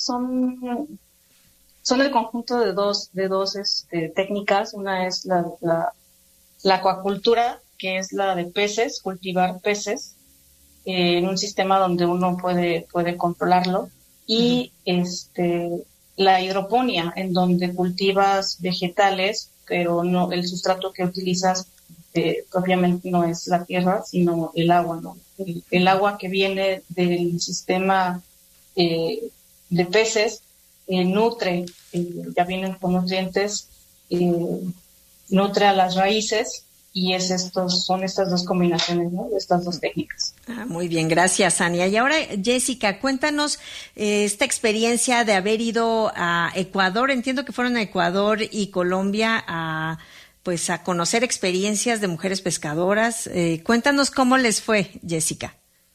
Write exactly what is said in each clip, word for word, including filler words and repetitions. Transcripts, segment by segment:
son, son el conjunto de dos, de dos este, técnicas. Una es la, la, la acuacultura, que es la de peces, cultivar peces eh, en un sistema donde uno puede, puede controlarlo, y uh-huh. este, la hidroponía, en donde cultivas vegetales, pero no el sustrato que utilizas eh, propiamente no es la tierra, sino el agua, ¿no? El, el agua que viene del sistema eh, de peces eh, nutre, eh, ya vienen con nutrientes, eh, nutre a las raíces, y es estos, son estas dos combinaciones, ¿no? Estas dos técnicas. Ah, muy bien, gracias, Ania. Y ahora, Jessica, cuéntanos eh, esta experiencia de haber ido a Ecuador. Entiendo que fueron a Ecuador y Colombia a pues a conocer experiencias de mujeres pescadoras. Eh, cuéntanos cómo les fue, Jessica.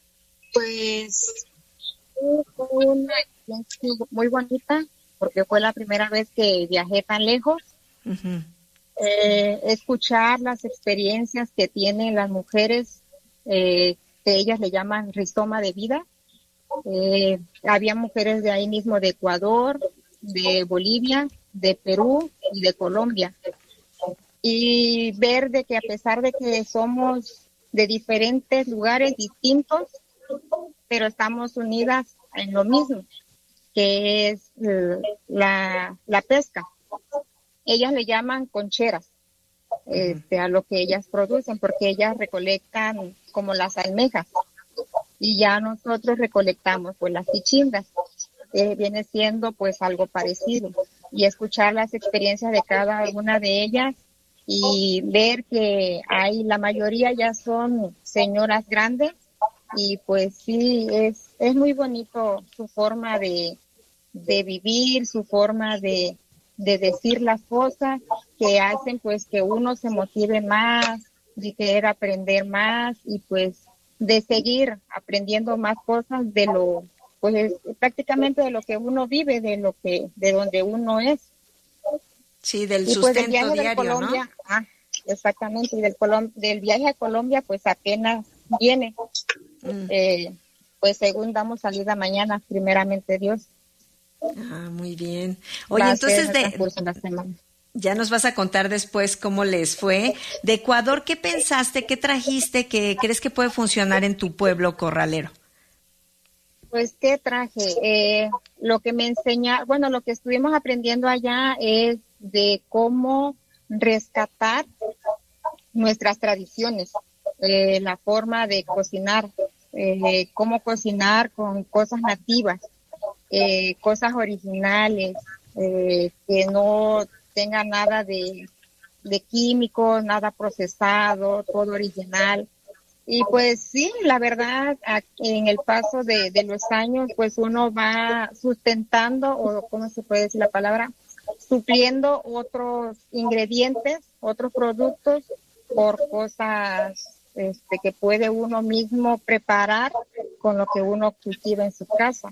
Pues fue una experiencia muy bonita, porque fue la primera vez que viajé tan lejos. Uh-huh. Eh, escuchar las experiencias que tienen las mujeres, eh, que ellas le llaman rizoma de vida. Eh, había mujeres de ahí mismo, de Ecuador, de Bolivia, de Perú y de Colombia. Y ver de que a pesar de que somos de diferentes lugares distintos, pero estamos unidas en lo mismo, que es eh, la, la pesca. Ellas le llaman concheras, este, a lo que ellas producen, porque ellas recolectan como las almejas, y ya nosotros recolectamos pues las pichingas, que viene siendo pues algo parecido, y escuchar las experiencias de cada una de ellas, y ver que hay, la mayoría ya son señoras grandes, y pues sí, es, es muy bonito su forma de, de vivir, su forma de de decir las cosas que hacen pues que uno se motive más, de querer aprender más, y pues de seguir aprendiendo más cosas de lo, pues prácticamente de lo que uno vive, de lo que, de donde uno es. Sí, del y sustento pues del viaje diario, de Colombia, ¿no? Ah, exactamente, y del, Colom- del viaje a Colombia pues apenas viene, mm. eh, pues según damos salida mañana, primeramente Dios. Ah, muy bien. Oye, entonces de, ya nos vas a contar después cómo les fue. De Ecuador, ¿qué pensaste, qué trajiste, que crees que puede funcionar en tu pueblo corralero? Pues, ¿qué traje? Eh, lo que me enseña, bueno, lo que estuvimos aprendiendo allá es de cómo rescatar nuestras tradiciones, eh, la forma de cocinar, eh, cómo cocinar con cosas nativas. Eh, cosas originales, eh, que no tenga nada de, de químicos, nada procesado, todo original. Y pues sí, la verdad, en el paso de, de los años, pues uno va sustentando, o ¿cómo se puede decir la palabra? Supliendo otros ingredientes, otros productos, por cosas este, que puede uno mismo preparar con lo que uno cultiva en su casa.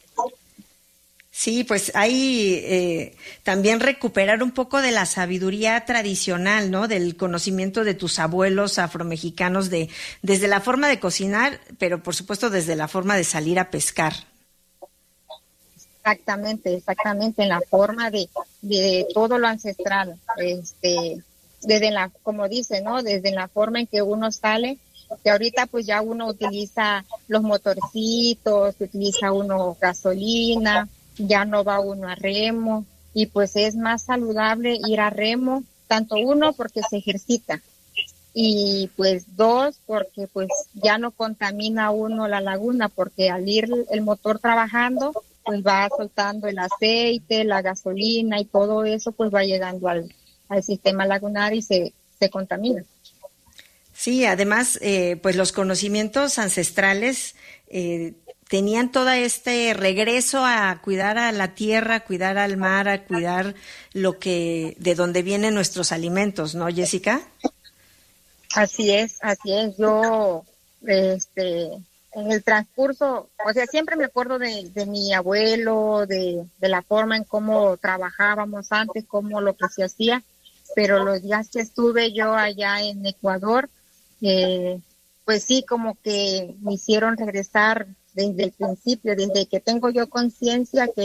Sí, pues hay eh, también recuperar un poco de la sabiduría tradicional, ¿no? Del conocimiento de tus abuelos afromexicanos, de desde la forma de cocinar, pero por supuesto desde la forma de salir a pescar. Exactamente, exactamente, en la forma de, de todo lo ancestral, este, desde la, como dice, ¿no? Desde la forma en que uno sale, que ahorita pues ya uno utiliza los motorcitos, utiliza uno gasolina, ya no va uno a remo, y pues es más saludable ir a remo, tanto uno porque se ejercita, y pues dos porque pues ya no contamina uno la laguna, porque al ir el motor trabajando pues va soltando el aceite, la gasolina, y todo eso pues va llegando al, al sistema lagunar y se, se contamina. Sí, además eh, pues los conocimientos ancestrales eh, tenían todo este regreso a cuidar a la tierra, a cuidar al mar, a cuidar lo que, de donde vienen nuestros alimentos, ¿no, Jessica? Así es, así es. Yo, este, en el transcurso, o sea, siempre me acuerdo de, de mi abuelo, de, de la forma en cómo trabajábamos antes, cómo lo que se hacía, pero los días que estuve yo allá en Ecuador, eh, pues sí, como que me hicieron regresar desde el principio, desde que tengo yo conciencia que,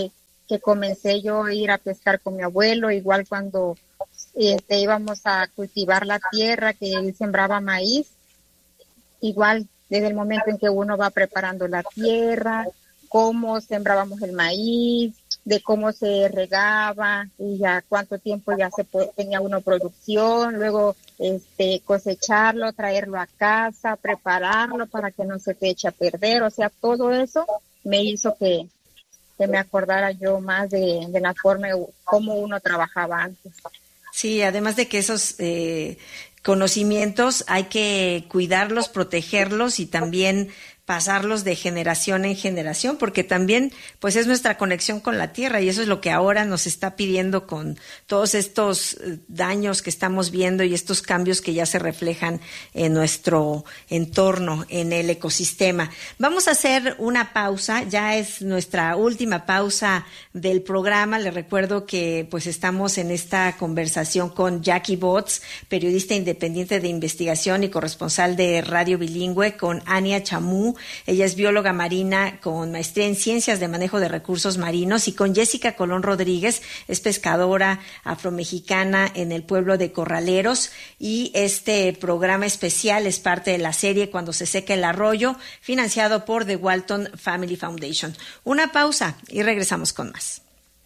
que comencé yo a ir a pescar con mi abuelo, igual cuando este, íbamos a cultivar la tierra, que él sembraba maíz, igual desde el momento en que uno va preparando la tierra, cómo sembrábamos el maíz, de cómo se regaba y ya cuánto tiempo ya se tenía uno producción, luego este cosecharlo, traerlo a casa, prepararlo para que no se te eche a perder, o sea, todo eso me hizo que, que me acordara yo más de, de la forma como uno trabajaba antes. Sí, además de que esos eh, conocimientos hay que cuidarlos, protegerlos y también pasarlos de generación en generación, porque también pues es nuestra conexión con la tierra y eso es lo que ahora nos está pidiendo con todos estos daños que estamos viendo y estos cambios que ya se reflejan en nuestro entorno, en el ecosistema. Vamos a hacer una pausa, ya es nuestra última pausa del programa. Les recuerdo que pues estamos en esta conversación con Jackie Botts, periodista independiente de investigación y corresponsal de Radio Bilingüe, con Ania Chamú. Ella es bióloga marina con maestría en ciencias de manejo de recursos marinos, y con Jessica Colón Rodríguez, es pescadora afromexicana en el pueblo de Corraleros, y este programa especial es parte de la serie Cuando se seca el arroyo, financiado por The Walton Family Foundation. Una pausa y regresamos con más.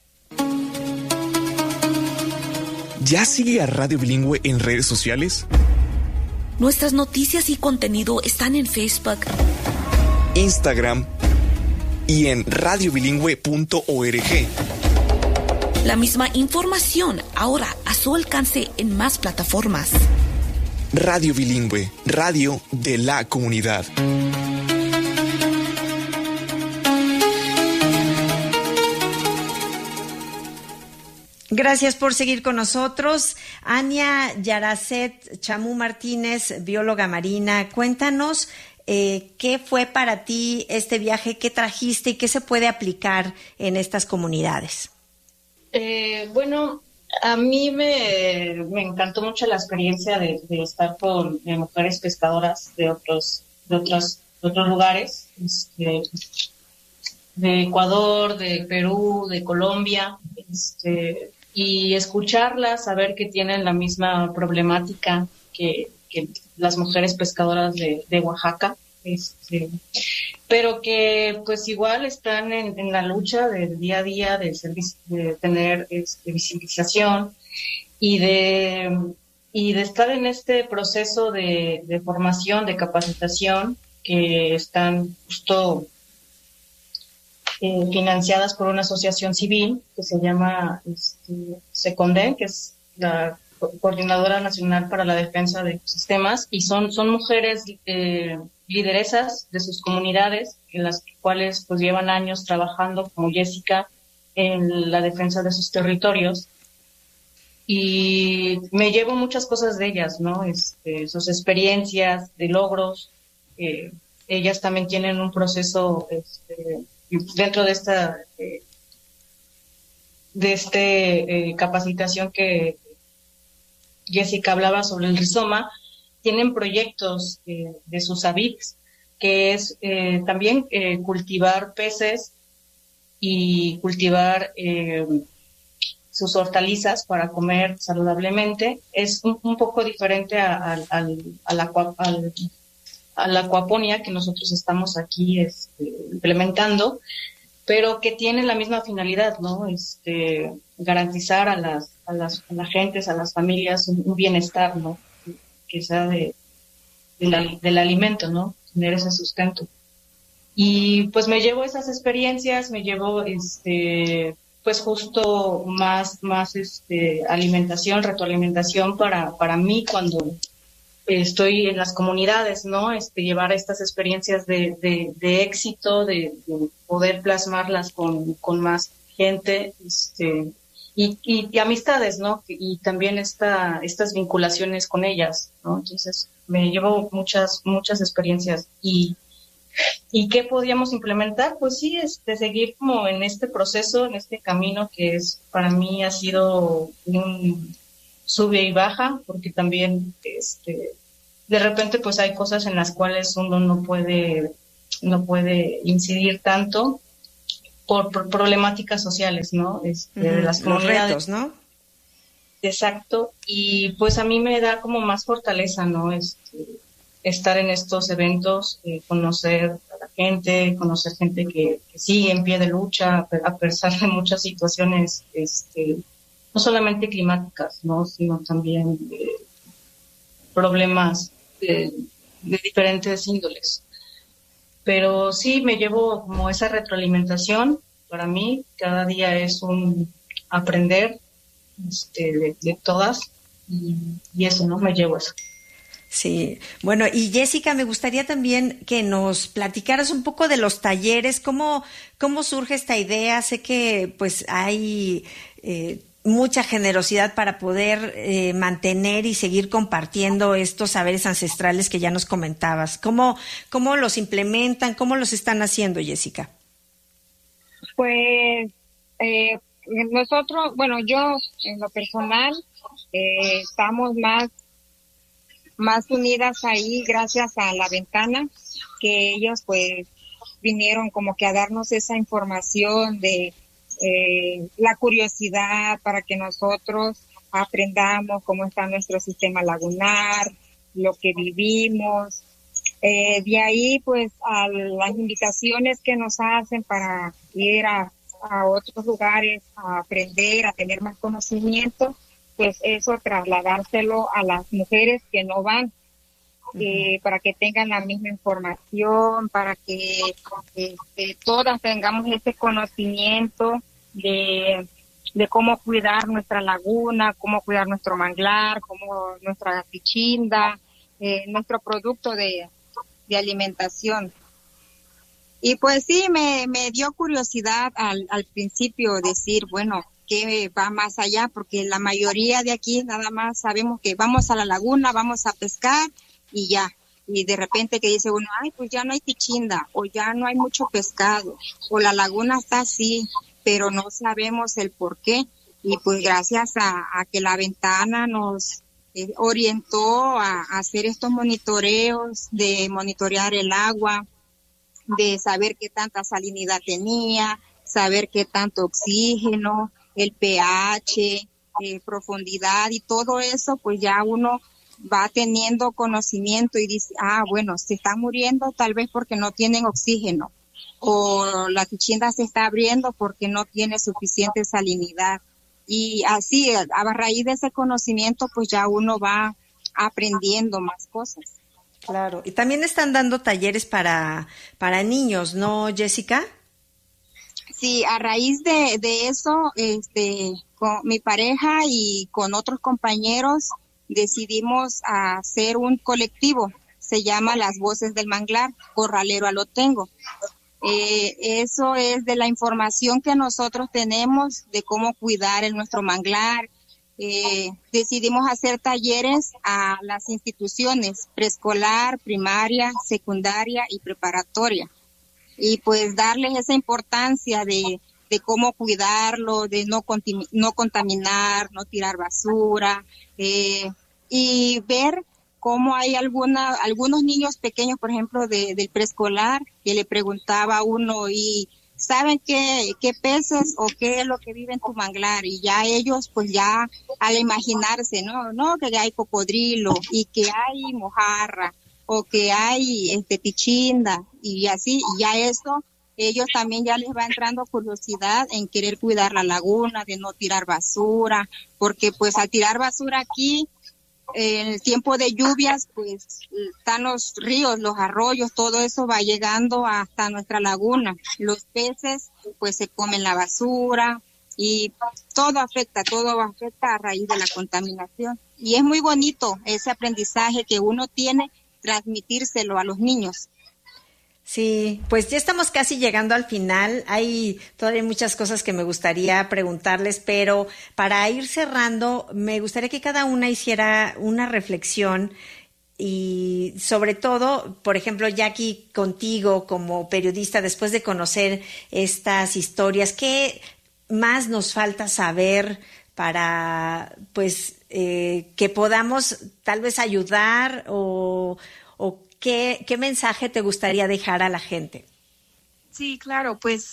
¿Ya sigue a Radio Bilingüe en redes sociales? Nuestras noticias y contenido están en Facebook, Instagram y en radio bilingüe punto org. La misma información ahora a su alcance en más plataformas. Radio Bilingüe, radio de la comunidad. Gracias por seguir con nosotros. Ania Yaracet Chamú Martínez, bióloga marina, cuéntanos eh, qué fue para ti este viaje, qué trajiste y qué se puede aplicar en estas comunidades. Eh, bueno, a mí me, me encantó mucho la experiencia de, de estar con de mujeres pescadoras de otros, de otros, de otros lugares, este, de Ecuador, de Perú, de Colombia, este, y escucharlas, saber que tienen la misma problemática que, que las mujeres pescadoras de, de Oaxaca, este, pero que pues igual están en, en la lucha del día a día de, ser, de tener este, visibilización y de, y de estar en este proceso de, de formación, de capacitación, que están justo Eh, financiadas por una asociación civil que se llama este, SECONDE, que es la Co- Coordinadora Nacional para la Defensa de Ecosistemas, y son, son mujeres eh, lideresas de sus comunidades, en las cuales pues llevan años trabajando, como Jessica, en la defensa de sus territorios. Y me llevo muchas cosas de ellas, ¿no? Este, sus experiencias, de logros. Eh, ellas también tienen un proceso este, dentro de esta eh, de este eh, capacitación que Jessica hablaba sobre el rizoma. Tienen proyectos eh, de sus A B I Cs, que es eh, también eh, cultivar peces y cultivar eh, sus hortalizas para comer saludablemente. Es un, un poco diferente a, a, a, a la al, a la acuaponía que nosotros estamos aquí este, implementando, pero que tiene la misma finalidad, ¿no? Este, garantizar a las, a las a la gentes, a las familias un, un bienestar, ¿no? Que sea de, de la, del alimento, ¿no? Tener ese sustento. Y pues me llevo esas experiencias, me llevo este pues justo más más este alimentación, retroalimentación para para mí cuando estoy en las comunidades, ¿no? Este, llevar estas experiencias de, de, de éxito, de, de poder plasmarlas con, con más gente, este, y, y, y amistades, ¿no? Y también esta, estas vinculaciones con ellas, ¿no? Entonces, me llevo muchas, muchas experiencias. Y, ¿y qué podíamos implementar? Pues sí, este, seguir como en este proceso, en este camino que es, para mí ha sido un sube y baja, porque también este de repente pues hay cosas en las cuales uno no puede no puede incidir tanto, por, por problemáticas sociales, ¿no? Este, uh-huh. de las comunidades. Los retos, ¿no? Exacto, y pues a mí me da como más fortaleza, ¿no? Este, estar en estos eventos, eh, conocer a la gente, conocer gente que, que sigue en pie de lucha a pesar de muchas situaciones, este, no solamente climáticas, ¿no? Sino también eh, problemas de, de diferentes índoles. Pero sí me llevo como esa retroalimentación. Para mí cada día es un aprender este, de, de todas y, y eso, ¿no? Me llevo eso. Sí, bueno, y Jessica, me gustaría también que nos platicaras un poco de los talleres, cómo, cómo surge esta idea. Sé que pues hay eh, mucha generosidad para poder eh, mantener y seguir compartiendo estos saberes ancestrales que ya nos comentabas. ¿Cómo, cómo los implementan? ¿Cómo los están haciendo, Jessica? Pues eh, nosotros, bueno, yo en lo personal eh, estamos más más unidas ahí gracias a La Ventana, que ellos pues vinieron como que a darnos esa información de eh, la curiosidad para que nosotros aprendamos cómo está nuestro sistema lagunar, lo que vivimos. Eh, de ahí pues a las invitaciones que nos hacen para ir a, a otros lugares a aprender, a tener más conocimiento, pues eso trasladárselo a las mujeres que no van, eh, para que tengan la misma información, para que este, todas tengamos ese conocimiento de, de cómo cuidar nuestra laguna, cómo cuidar nuestro manglar, cómo nuestra pichinda, eh, nuestro producto de, de alimentación. Y pues sí, me, me dio curiosidad al, al principio decir, bueno, que va más allá, porque la mayoría de aquí nada más sabemos que vamos a la laguna, vamos a pescar y ya. Y de repente que dice uno, ay, pues ya no hay pichinda, o ya no hay mucho pescado, o la laguna está así, pero no sabemos el por qué. Y pues gracias a, a que La Ventana nos eh, orientó a, a hacer estos monitoreos, de monitorear el agua, de saber qué tanta salinidad tenía, saber qué tanto oxígeno, el pH, eh, profundidad y todo eso, pues ya uno va teniendo conocimiento y dice, ah, bueno, se están muriendo tal vez porque no tienen oxígeno, o la pichinda se está abriendo porque no tiene suficiente salinidad. Y así, a, a raíz de ese conocimiento, pues ya uno va aprendiendo más cosas. Claro, y también están dando talleres para, para niños, ¿no, Jessica? Sí, a raíz de, de eso, este, con mi pareja y con otros compañeros decidimos hacer un colectivo. Se llama Las Voces del Manglar, Corralero Alotengo. Eh, eso es de la información que nosotros tenemos de cómo cuidar el nuestro manglar. Eh, decidimos hacer talleres a las instituciones preescolar, primaria, secundaria y preparatoria. Y pues darles esa importancia de, de cómo cuidarlo, de no, contim- no contaminar, no tirar basura, eh, y ver cómo hay alguna, algunos niños pequeños, por ejemplo, de, del preescolar, que le preguntaba a uno, y ¿saben qué, qué peces o qué es lo que vive en tu manglar? Y ya ellos, pues ya al imaginarse, no, no, que hay cocodrilo y que hay mojarra, o que hay este pichinda, y así, y ya eso, ellos también ya les va entrando curiosidad en querer cuidar la laguna, de no tirar basura, porque pues al tirar basura aquí, en el tiempo de lluvias, pues están los ríos, los arroyos, todo eso va llegando hasta nuestra laguna. Los peces pues se comen la basura y todo afecta, todo afecta a raíz de la contaminación. Y es muy bonito ese aprendizaje que uno tiene, transmitírselo a los niños. Sí, pues ya estamos casi llegando al final. Hay todavía muchas cosas que me gustaría preguntarles, pero para ir cerrando, me gustaría que cada una hiciera una reflexión y sobre todo, por ejemplo, Jackie, contigo como periodista, después de conocer estas historias, ¿qué más nos falta saber para, pues, eh, que podamos tal vez ayudar o, o ¿Qué, ¿Qué mensaje te gustaría dejar a la gente? Sí, claro, pues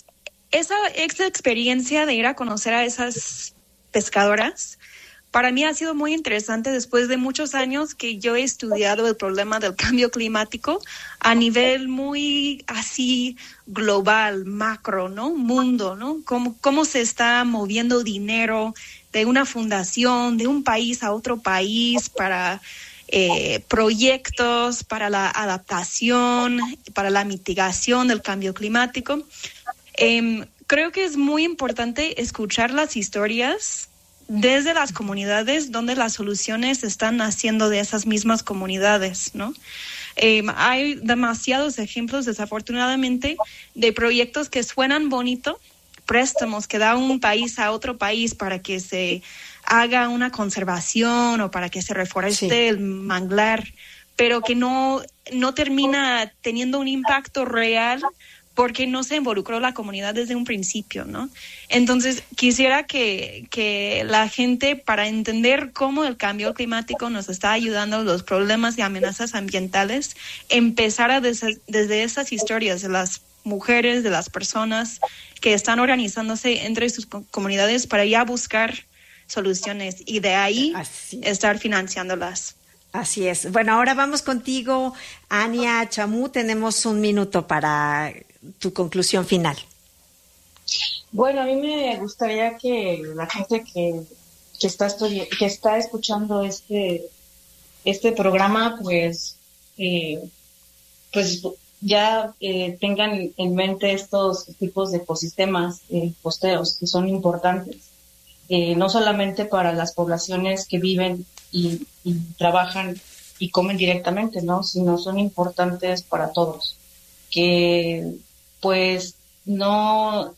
esa, esa experiencia de ir a conocer a esas pescadoras, para mí ha sido muy interesante después de muchos años que yo he estudiado el problema del cambio climático a nivel muy así global, macro, ¿no? Mundo, ¿no? Cómo, cómo se está moviendo dinero de una fundación, de un país a otro país para eh, proyectos, para la adaptación, para la mitigación del cambio climático. Eh, creo que es muy importante escuchar las historias desde las comunidades donde las soluciones están naciendo de esas mismas comunidades, ¿no? Eh, hay demasiados ejemplos, desafortunadamente, de proyectos que suenan bonito, préstamos que da un país a otro país para que se haga una conservación o para que se reforeste sí. el manglar, pero que no, no termina teniendo un impacto real porque no se involucró la comunidad desde un principio, ¿no? Entonces, quisiera que, que la gente, para entender cómo el cambio climático nos está ayudando a los problemas y amenazas ambientales, empezara desde, desde esas historias de las mujeres, de las personas que están organizándose entre sus comunidades para ya buscar soluciones y de ahí Así. estar financiándolas. Así es. Bueno, ahora vamos contigo, Ania Chamú. Tenemos un minuto para tu conclusión final. Bueno, a mí me gustaría que la gente que, que está estudi- que está escuchando este este programa, pues, eh, pues ya eh, tengan en mente estos tipos de ecosistemas eh, costeros que son importantes, eh, no solamente para las poblaciones que viven y, y trabajan y comen directamente, ¿no? Sino son importantes para todos. Que pues no,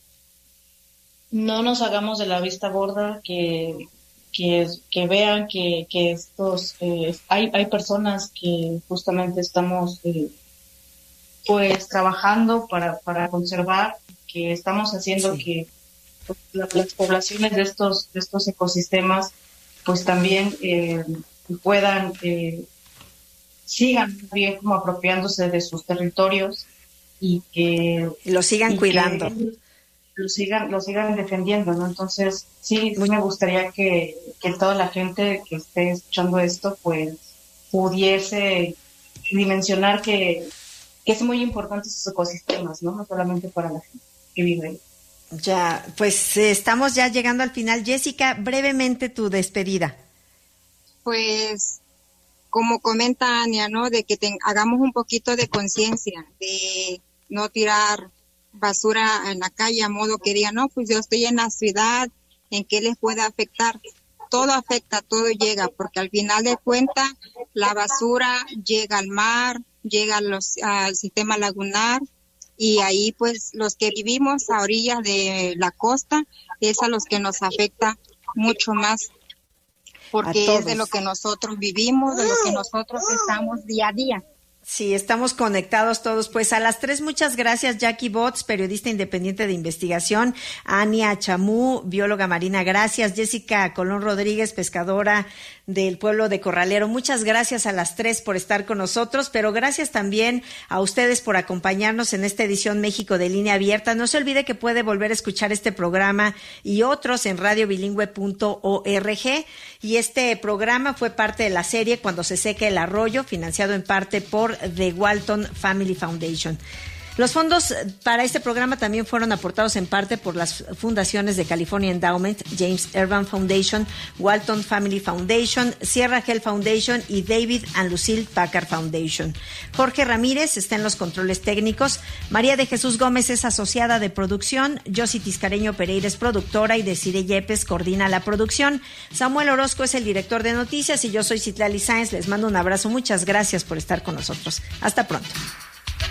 no nos hagamos de la vista gorda, que, que, que vean que, que estos, eh, hay, hay personas que justamente estamos eh, pues trabajando para, para conservar, que estamos haciendo sí. que pues, la, las poblaciones de estos, de estos ecosistemas pues también eh, puedan, eh, sigan bien como apropiándose de sus territorios y que lo sigan y cuidando, lo sigan, lo sigan defendiendo, ¿no? Entonces, sí, sí me gustaría que, que toda la gente que esté escuchando esto, pues, pudiese dimensionar que, que es muy importante esos ecosistemas, ¿no? No solamente para la gente que vive ahí. Ya, pues eh, estamos ya llegando al final. Jessica, brevemente tu despedida. Pues, como comenta Ania, ¿no? De que te, hagamos un poquito de conciencia, de no tirar basura en la calle a modo que digan, no, pues yo estoy en la ciudad, ¿en qué les puede afectar? Todo afecta, todo llega, porque al final de cuentas la basura llega al mar, llega a los, al sistema lagunar, y ahí pues los que vivimos a orillas de la costa es a los que nos afecta mucho más, porque es de lo que nosotros vivimos, de lo que nosotros estamos día a día. Sí, estamos conectados todos. Pues a las tres, muchas gracias. Jackie Botts, periodista independiente de investigación. Ania Chamú, bióloga marina, gracias. Jessica Colón Rodríguez, pescadora del pueblo de Corralero. Muchas gracias a las tres por estar con nosotros, pero gracias también a ustedes por acompañarnos en esta edición México de Línea Abierta. No se olvide que puede volver a escuchar este programa y otros en radio bilingüe punto org. Y este programa fue parte de la serie Cuando se seque el arroyo, financiado en parte por The Walton Family Foundation. Los fondos para este programa también fueron aportados en parte por las fundaciones de California Endowment, James Urban Foundation, Walton Family Foundation, Sierra Health Foundation y David and Lucille Packard Foundation. Jorge Ramírez está en los controles técnicos, María de Jesús Gómez es asociada de producción, Yossi Tiscareño Pereira es productora y Desiree Yepes coordina la producción. Samuel Orozco es el director de noticias y yo soy Citlali Sáenz. Les mando un abrazo. Muchas gracias por estar con nosotros. Hasta pronto.